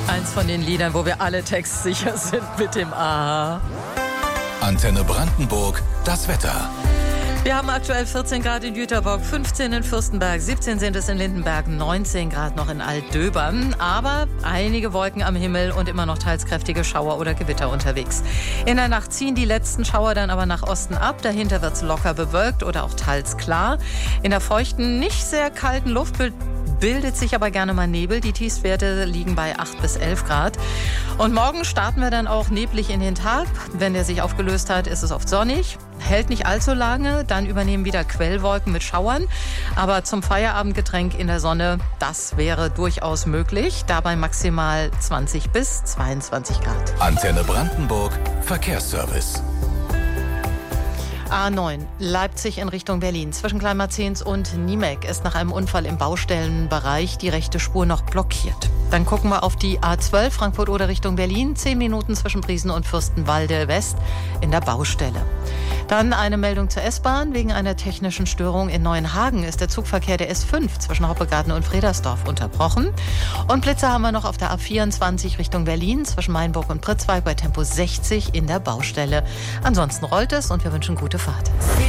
Eins von den Liedern, wo wir alle textsicher sind mit dem A. Antenne Brandenburg, das Wetter. Wir haben aktuell 14 Grad in Jüterbock, 15 in Fürstenberg, 17 sind es in Lindenberg, 19 Grad noch in Altdöbern. Aber einige Wolken am Himmel und immer noch teils kräftige Schauer oder Gewitter unterwegs. In der Nacht ziehen die letzten Schauer dann aber nach Osten ab. Dahinter wird es locker bewölkt oder auch teils klar. In der feuchten, nicht sehr kalten Luft bildet sich aber gerne mal Nebel. Die Tiefstwerte liegen bei 8 bis 11 Grad. Und morgen starten wir dann auch neblig in den Tag. Wenn der sich aufgelöst hat, ist es oft sonnig. Hält nicht allzu lange, dann übernehmen wieder Quellwolken mit Schauern. Aber zum Feierabendgetränk in der Sonne, das wäre durchaus möglich. Dabei maximal 20 bis 22 Grad. Antenne Brandenburg, Verkehrsservice. A9, Leipzig in Richtung Berlin. Zwischen Kleinmarzens und Niemek ist nach einem Unfall im Baustellenbereich die rechte Spur noch blockiert. Dann gucken wir auf die A12, Frankfurt-Oder Richtung Berlin. 10 Minuten zwischen Briesen und Fürstenwalde West in der Baustelle. Dann eine Meldung zur S-Bahn. Wegen einer technischen Störung in Neuenhagen ist der Zugverkehr der S5 zwischen Hoppegarten und Fredersdorf unterbrochen. Und Blitzer haben wir noch auf der A24 Richtung Berlin zwischen Mainburg und Pritzwalk bei Tempo 60 in der Baustelle. Ansonsten rollt es und wir wünschen gute Fahrt.